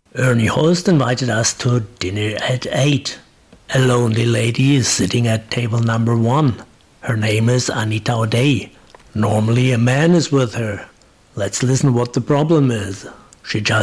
Ernie Host invited us to dinner at 8. A lonely lady is sitting at table number 1. Her name is Anita O'Day. Normally a man is with her. Let's listen what the problem is. She just